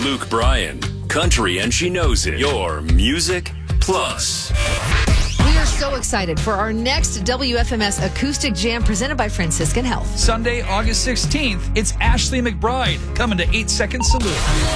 Luke Bryan, country and she knows it. Your Music Plus. We are so excited for our next WFMS Acoustic Jam presented by Franciscan Health. Sunday, August 16th, it's Ashley McBryde coming to 8 Second Saloon.